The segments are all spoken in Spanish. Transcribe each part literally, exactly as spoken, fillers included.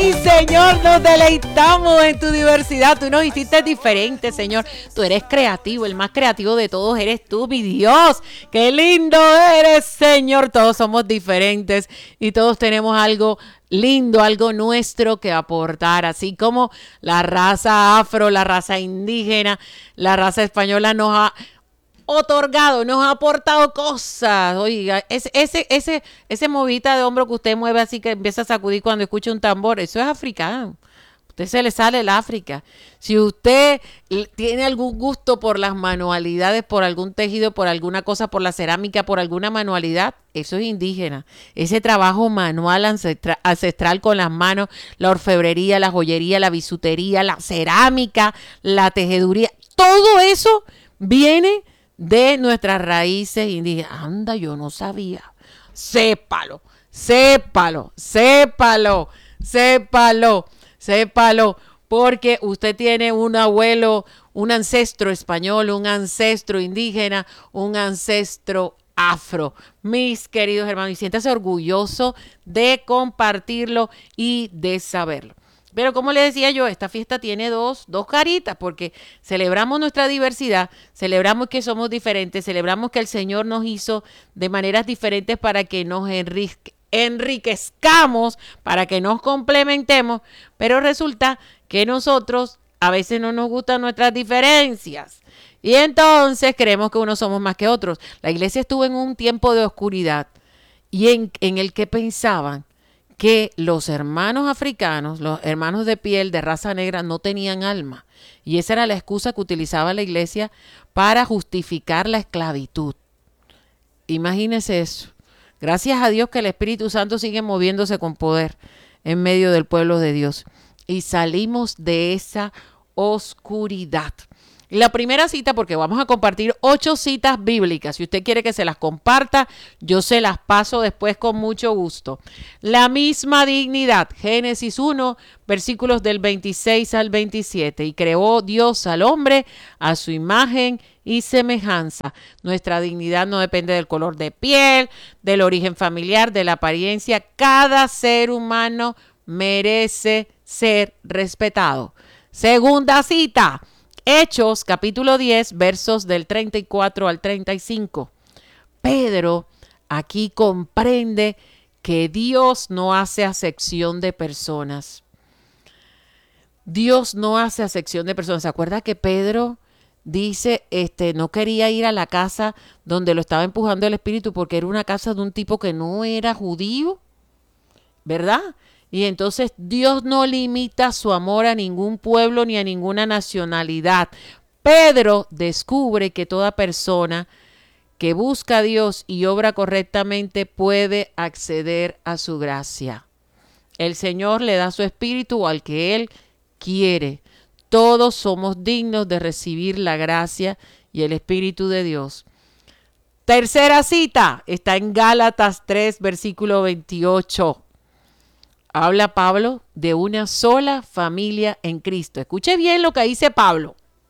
Sí, Señor, nos deleitamos en tu diversidad. Tú nos hiciste diferentes, Señor. Tú eres creativo, el más creativo de todos eres tú, mi Dios. Qué lindo eres, Señor. Todos somos diferentes y todos tenemos algo lindo, algo nuestro que aportar, así como la raza afro, la raza indígena, la raza española nos ha otorgado, nos ha aportado cosas. Oiga, ese, ese, ese, ese movita de hombro que usted mueve así que empieza a sacudir cuando escucha un tambor, eso es africano. A usted se le sale el África. Si usted tiene algún gusto por las manualidades, por algún tejido, por alguna cosa, por la cerámica, por alguna manualidad, eso es indígena. Ese trabajo manual ancestral, ancestral con las manos, la orfebrería, la joyería, la bisutería, la cerámica, la tejeduría, todo eso viene de nuestras raíces indígenas. Anda, yo no sabía. Sépalo, sépalo, sépalo, sépalo, sépalo, porque usted tiene un abuelo, un ancestro español, un ancestro indígena, un ancestro afro. Mis queridos hermanos, y siéntase orgulloso de compartirlo y de saberlo. Pero como les decía yo, esta fiesta tiene dos, dos caritas, porque celebramos nuestra diversidad, celebramos que somos diferentes, celebramos que el Señor nos hizo de maneras diferentes para que nos enrique, enriquezcamos, para que nos complementemos, pero resulta que nosotros a veces no nos gustan nuestras diferencias. Y entonces creemos que unos somos más que otros. La iglesia estuvo en un tiempo de oscuridad y en, en el que pensaban que los hermanos africanos, los hermanos de piel de raza negra no tenían alma. Y esa era la excusa que utilizaba la iglesia para justificar la esclavitud. Imagínense eso. Gracias a Dios que el Espíritu Santo sigue moviéndose con poder en medio del pueblo de Dios. Y salimos de esa oscuridad. Y la primera cita, porque vamos a compartir ocho citas bíblicas. Si usted quiere que se las comparta, yo se las paso después con mucho gusto. La misma dignidad. Génesis uno, versículos del veintiséis al veintisiete. Y creó Dios al hombre a su imagen y semejanza. Nuestra dignidad no depende del color de piel, del origen familiar, de la apariencia. Cada ser humano merece ser respetado. Segunda cita. Hechos, capítulo diez, versos del treinta y cuatro al treinta y cinco. Pedro aquí comprende que Dios no hace acepción de personas. Dios no hace acepción de personas. ¿Se acuerda que Pedro dice, este, no quería ir a la casa donde lo estaba empujando el Espíritu porque era una casa de un tipo que no era judío? ¿Verdad? Y entonces Dios no limita su amor a ningún pueblo ni a ninguna nacionalidad. Pedro descubre que toda persona que busca a Dios y obra correctamente puede acceder a su gracia. El Señor le da su espíritu al que Él quiere. Todos somos dignos de recibir la gracia y el espíritu de Dios. Tercera cita está en Gálatas tres, versículo veintiocho. Habla Pablo de una sola familia en Cristo. Escuche bien lo que dice Pablo.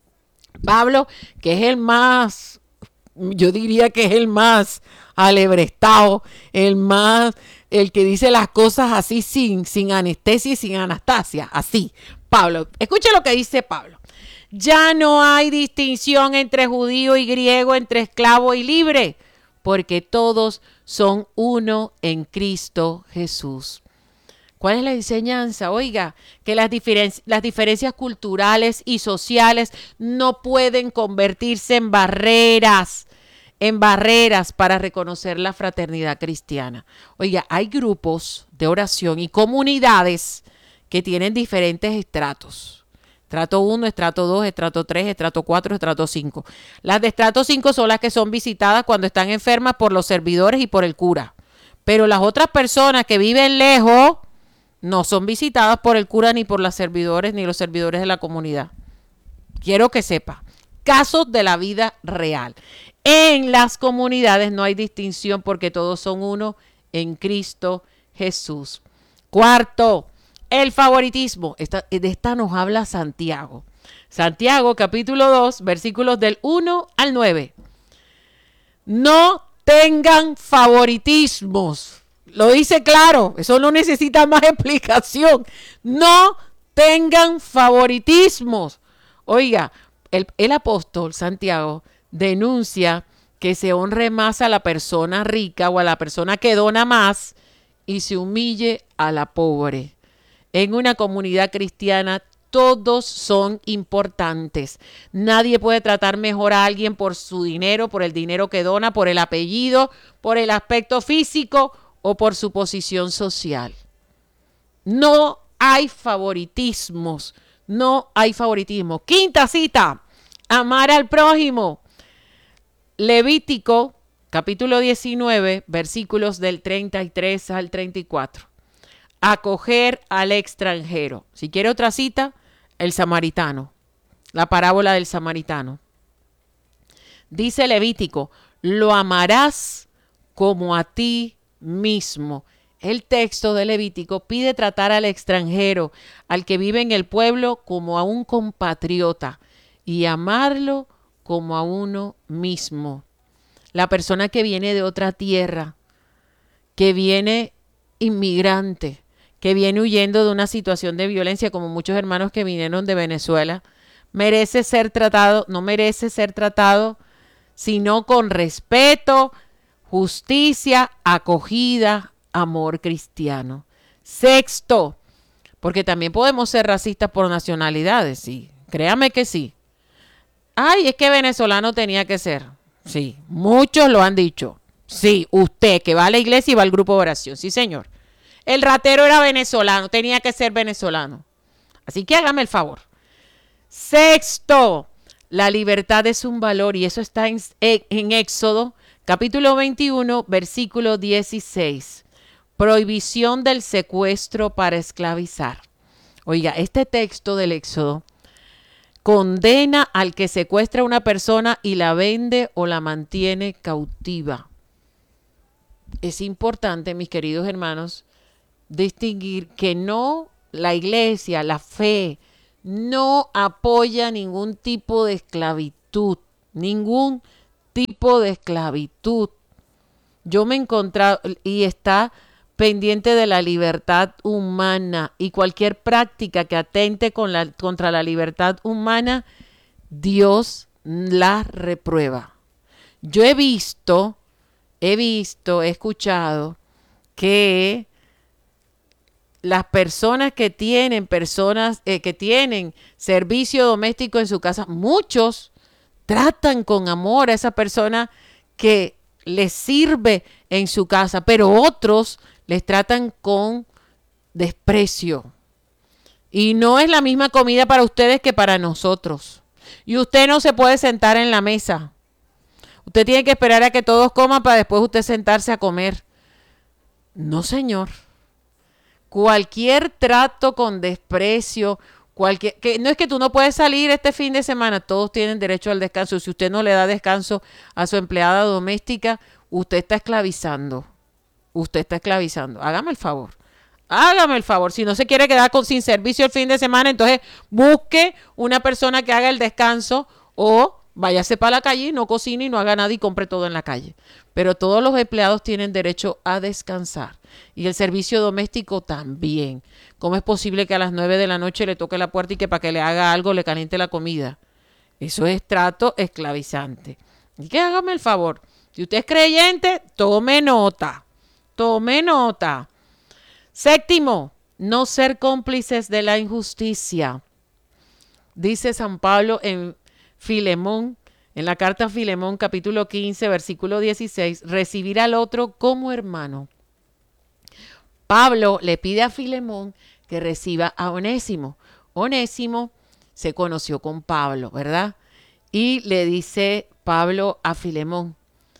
Pablo, que es el más, yo diría que es el más alebrestado, el más, el que dice las cosas así sin, sin anestesia y sin anastasia, así. Pablo, escuche lo que dice Pablo. Ya no hay distinción entre judío y griego, entre esclavo y libre, porque todos son uno en Cristo Jesús. ¿Cuál es la enseñanza? Oiga, que las, diferen- las diferencias culturales y sociales no pueden convertirse en barreras, en barreras para reconocer la fraternidad cristiana. Oiga, hay grupos de oración y comunidades que tienen diferentes estratos. Estrato uno, estrato dos, estrato tres, estrato cuatro, estrato cinco. Las de estrato cinco son las que son visitadas cuando están enfermas por los servidores y por el cura. Pero las otras personas que viven lejos no son visitadas por el cura ni por los servidores ni los servidores de la comunidad. Quiero que sepa, casos de la vida real. En las comunidades no hay distinción porque todos son uno en Cristo Jesús. Cuarto, el favoritismo. Esta, de esta nos habla Santiago. Santiago capítulo dos, versículos del uno al nueve. No tengan favoritismos. Lo dice claro, eso no necesita más explicación. No tengan favoritismos. Oiga, el, el apóstol Santiago denuncia que se honre más a la persona rica o a la persona que dona más y se humille a la pobre. En una comunidad cristiana todos son importantes. Nadie puede tratar mejor a alguien por su dinero, por el dinero que dona, por el apellido, por el aspecto físico o por su posición social. No hay favoritismos. No hay favoritismo. Quinta cita. Amar al prójimo. Levítico, capítulo diecinueve, versículos del treinta y tres al treinta y cuatro. Acoger al extranjero. Si quiere otra cita, el samaritano. La parábola del samaritano. Dice Levítico, lo amarás como a ti mismo. El texto de Levítico pide tratar al extranjero, al que vive en el pueblo, como a un compatriota y amarlo como a uno mismo. La persona que viene de otra tierra, que viene inmigrante, que viene huyendo de una situación de violencia, como muchos hermanos que vinieron de Venezuela, merece ser tratado, no merece ser tratado, sino con respeto, justicia, acogida, amor cristiano. Sexto, porque también podemos ser racistas por nacionalidades, sí, créame que sí. Ay, es que venezolano tenía que ser. Sí, muchos lo han dicho. Sí, usted que va a la iglesia y va al grupo de oración, sí señor. El ratero era venezolano, tenía que ser venezolano. Así que hágame el favor. Sexto, la libertad es un valor y eso está en, en Éxodo, capítulo veintiuno, versículo dieciséis. Prohibición del secuestro para esclavizar. Oiga, este texto del Éxodo condena al que secuestra a una persona y la vende o la mantiene cautiva. Es importante, mis queridos hermanos, distinguir que no, la iglesia, la fe, no apoya ningún tipo de esclavitud, ningún tipo de esclavitud. Yo me he encontrado y está pendiente de la libertad humana y cualquier práctica que atente con la, contra la libertad humana, Dios la reprueba. Yo he visto, he visto, he escuchado que las personas que tienen personas eh, que tienen servicio doméstico en su casa, muchos tratan con amor a esa persona que les sirve en su casa, pero otros les tratan con desprecio. Y no es la misma comida para ustedes que para nosotros. Y usted no se puede sentar en la mesa. Usted tiene que esperar a que todos coman para después usted sentarse a comer. No, señor. Cualquier trato con desprecio, cualquier, que no es que tú no puedes salir este fin de semana, todos tienen derecho al descanso. Si usted no le da descanso a su empleada doméstica, usted está esclavizando. Usted está esclavizando. Hágame el favor. Hágame el favor. Si no se quiere quedar con, sin servicio el fin de semana, entonces busque una persona que haga el descanso o váyase para la calle, no cocine y no haga nada y compre todo en la calle. Pero todos los empleados tienen derecho a descansar. Y el servicio doméstico también. ¿Cómo es posible que a las nueve de la noche le toque la puerta y que para que le haga algo le caliente la comida? Eso es trato esclavizante. Y que hágame el favor. Si usted es creyente, tome nota. Tome nota. Séptimo, no ser cómplices de la injusticia. Dice San Pablo en Filemón, en la carta a Filemón, capítulo quince, versículo dieciséis, recibir al otro como hermano. Pablo le pide a Filemón que reciba a Onésimo. Onésimo se conoció con Pablo, ¿verdad? Y le dice Pablo a Filemón,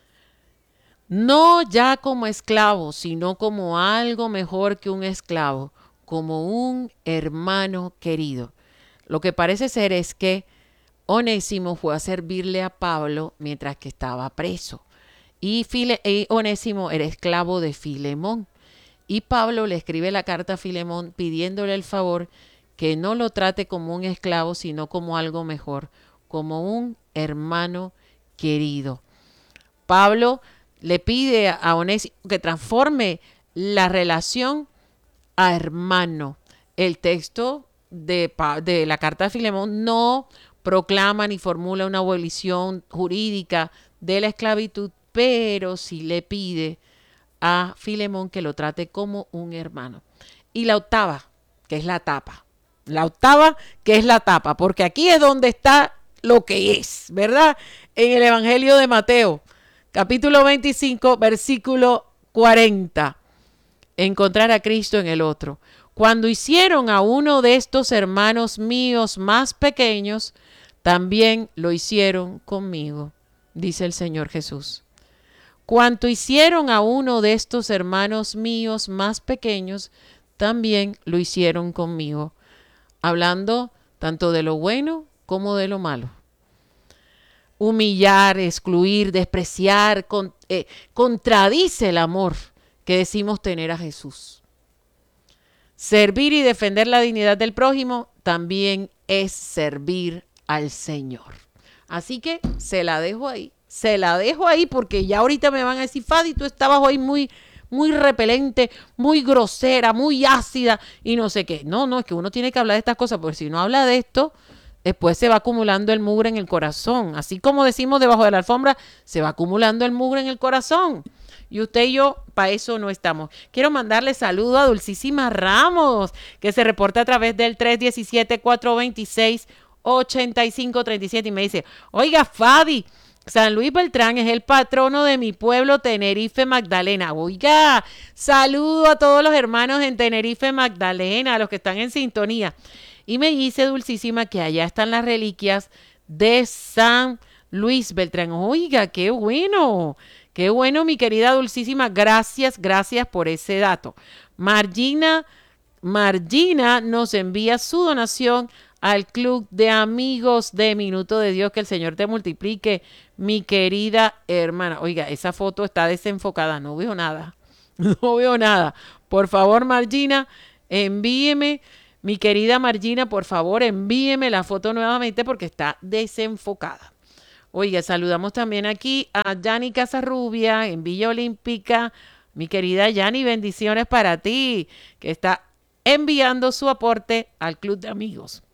no ya como esclavo, sino como algo mejor que un esclavo, como un hermano querido. Lo que parece ser es que Onésimo fue a servirle a Pablo mientras que estaba preso. Y, File, y Onésimo era esclavo de Filemón. Y Pablo le escribe la carta a Filemón pidiéndole el favor que no lo trate como un esclavo, sino como algo mejor, como un hermano querido. Pablo le pide a Onésimo que transforme la relación a hermano. El texto de, de la carta de Filemón no proclama ni formula una abolición jurídica de la esclavitud, pero sí le pide a Filemón que lo trate como un hermano. Y la octava, que es la tapa. La octava, que es la tapa, porque aquí es donde está lo que es, ¿verdad? En el Evangelio de Mateo, capítulo veinticinco, versículo cuarenta. Encontrar a Cristo en el otro. Cuando hicieron a uno de estos hermanos míos más pequeños, también lo hicieron conmigo, dice el Señor Jesús. Cuanto hicieron a uno de estos hermanos míos más pequeños, también lo hicieron conmigo. Hablando tanto de lo bueno como de lo malo. Humillar, excluir, despreciar, con, eh, contradice el amor que decimos tener a Jesús. Servir y defender la dignidad del prójimo también es servir al Señor. Así que se la dejo ahí, se la dejo ahí porque ya ahorita me van a decir, Fadi, tú estabas hoy muy, muy repelente, muy grosera, muy ácida y no sé qué. No, no, es que uno tiene que hablar de estas cosas porque si no habla de esto, después se va acumulando el mugre en el corazón. Así como decimos debajo de la alfombra, se va acumulando el mugre en el corazón. Y usted y yo, para eso no estamos. Quiero mandarle saludo a Dulcísima Ramos, que se reporta a través del tres uno siete, cuatro dos seis, ocho cinco tres siete y me dice, oiga, Fadi, San Luis Beltrán es el patrono de mi pueblo Tenerife Magdalena. Oiga, saludo a todos los hermanos en Tenerife Magdalena, a los que están en sintonía. Y me dice Dulcísima que allá están las reliquias de San Luis Beltrán. Oiga, qué bueno. Qué bueno, mi querida Dulcísima. Gracias, gracias por ese dato. Margina, Margina nos envía su donación al Club de Amigos de Minuto de Dios. Que el Señor te multiplique, mi querida hermana. Oiga, esa foto está desenfocada. No veo nada. No veo nada. Por favor, Margina, envíeme. Mi querida Margina, por favor, envíeme la foto nuevamente porque está desenfocada. Oiga, saludamos también aquí a Yani Casarrubia en Villa Olímpica. Mi querida Yani, bendiciones para ti, que está enviando su aporte al Club de Amigos.